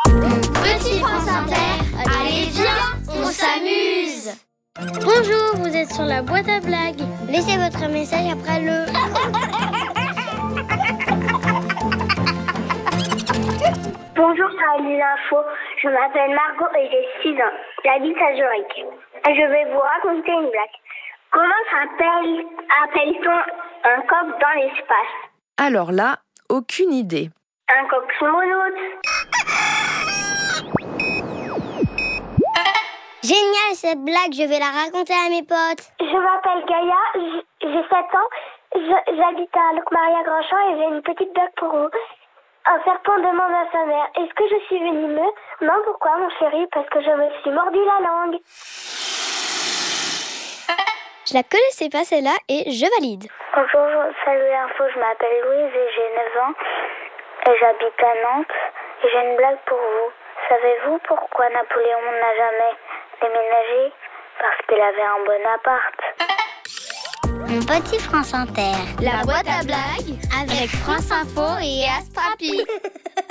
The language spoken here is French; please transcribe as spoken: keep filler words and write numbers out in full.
Petit France Inter, allez viens, on s'amuse. Bonjour, vous êtes sur la boîte à blagues. Laissez votre message après le... Bonjour, ça lit l'info. Je m'appelle Margot et j'ai six ans. J'habite à Zurich. Je vais vous raconter une blague. Comment s'appelle, appelle-t-on un coq dans l'espace? Alors là, aucune idée. Un cosmonaute. Génial cette blague, je vais la raconter à mes potes. Je m'appelle Gaïa, j'ai sept ans. Je- J'habite à Locmaria-Grandchamp et j'ai une petite blague pour vous. Un serpent demande à sa mère: est-ce que je suis venimeux? Non, pourquoi mon chéri? Parce que je me suis mordu la langue. Je la connaissais pas celle-là et je valide. Bonjour, salut l'info, je m'appelle Louise et j'ai neuf ans et j'habite à Nantes et j'ai une blague pour vous. Savez-vous pourquoi Napoléon n'a jamais déménagé? Parce qu'il avait un bon appart. Mon petit France Inter. La boîte à blagues Avec France Info et Astrapi.